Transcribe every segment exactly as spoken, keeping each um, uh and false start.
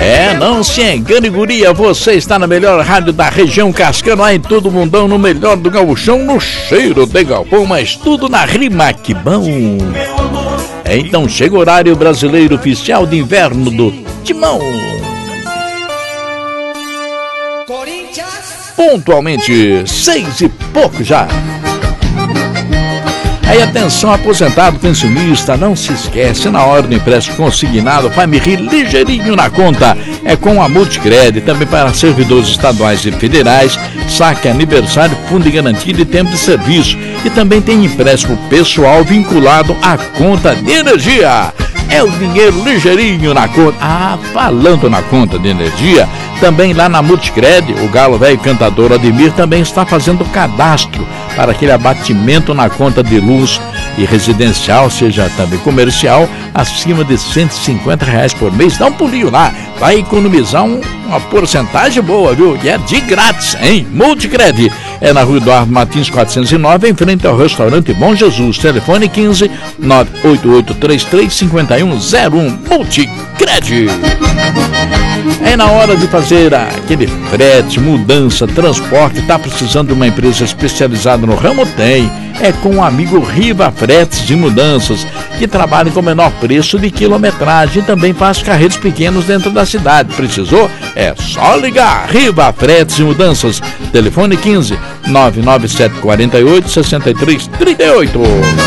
É, não se engane, guria, você está na melhor rádio da região Cascano, lá em todo mundão, no melhor do gauchão, no cheiro de galpão, mas tudo na rima, que bom. É, então chega o horário brasileiro oficial de inverno do Timão. Pontualmente, seis e pouco já. Aí atenção, aposentado, pensionista, não se esquece, na hora do empréstimo consignado, vai me rir ligeirinho na conta. É com a Multicred, também para servidores estaduais e federais, saque aniversário, fundo de garantia de tempo de serviço. E também tem empréstimo pessoal vinculado à conta de energia. É o dinheiro ligeirinho na conta. Ah, falando na conta de energia, também lá na Multicred, o galo velho cantador Ademir também está fazendo cadastro para aquele abatimento na conta de luz e residencial, seja também comercial, acima de cento e cinquenta reais por mês. Dá um pulinho lá, vai economizar um, uma porcentagem boa, viu? E é de grátis, hein? Multicred. É na Rua Eduardo Martins quatrocentos e nove, em frente ao restaurante Bom Jesus. Telefone quinze, nove oito oito três três cinco um zero um. Multicred. É na hora de fazer aquele frete, mudança, transporte. Tá precisando de uma empresa especializada no ramo? Tem. É com o amigo Riva Fretes e Mudanças, que trabalha com menor preço de quilometragem e também faz carretos pequenos dentro da cidade. Precisou? É só ligar. Riva Fretes e Mudanças. Telefone quinze, nove nove sete quatro oito, seis três três oito.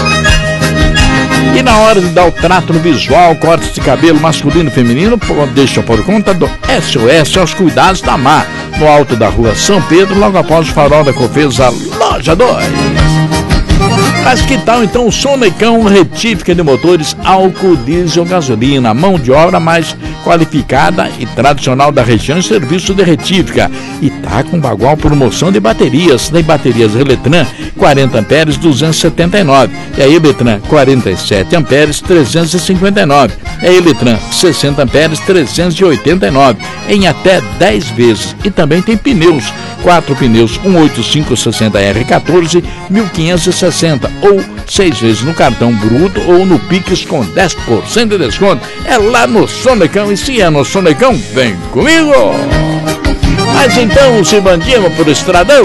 E na hora de dar o trato no visual, cortes de cabelo masculino e feminino, deixa por conta do S O S aos cuidados da Mar, no alto da Rua São Pedro, logo após o farol da Cofesa, loja dois. Mas que tal então o Sonecão retífica de motores álcool, diesel, gasolina, mão de obra mais qualificada e tradicional da região em serviço de retífica. E tá com bagual promoção de baterias. Tem baterias Eletran quarenta amperes duzentos e setenta e nove. E a Eletran quarenta e sete amperes trezentos e cinquenta e nove. E a Eletran sessenta amperes trezentos e oitenta e nove. Em até dez vezes. E também tem pneus. Quatro pneus um oito cinco sessenta R quatorze, mil quinhentos e sessenta. Ou seis vezes no cartão bruto ou no Pix com dez por cento de desconto. É lá no Sonecão. E se é no Sonecão, vem comigo! Mas então, se bandimos por estradão.